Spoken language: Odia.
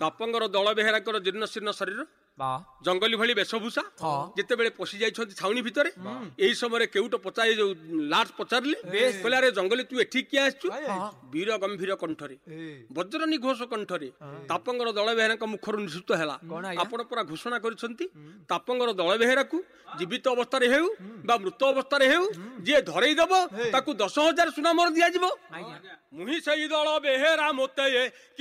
ତାପଙ୍ଗର ଦଳ ବେହେରାଙ୍କର ଜୀର୍ଣ୍ଣ ଶୀର୍ଣ୍ଣ ଶରୀର ଜଙ୍ଗଲି ଭଳି ବେଶଭୂଷା ଯେତେବେଳେ ପଶି ଯାଇଛନ୍ତି ଛାଉଣି ଭିତରେ ଏହି ସମୟରେ କେଉଟ ପଚାରି ଯୋଉ ଲାଟ ପଚାରିଲେ କହିଲେ ଆରେ ଜଙ୍ଗଲି ତୁ ଏଠି କିଏ ଆସିଛୁ ବୀର ଗମ୍ଭୀର କଣ୍ଠରେ ବଜ୍ର ନିଘୋଷ କଣ୍ଠରେ ତାପଙ୍ଗର ଦଳ ବେହେରାଙ୍କ ମୁଖରୁ ନିଶ୍ଚିତ ହେଲା ଆପଣ ପୁରା ଘୋଷଣା କରିଛନ୍ତି ତାପଙ୍ଗର ଦଳ ବେହେରାକୁ ଜୀବିତ ଅବସ୍ଥାରେ ହେଉ ବା ମୃତ ଅବସ୍ଥାରେ ହେଉ ଯିଏ ଧରେଇ ଦବ ତାକୁ 10,000 ସୁନା ମୋର ଦିଆଯିବ ମୁହିଁ ସେଇ ଦଳ ବେହେରା ମୋତେ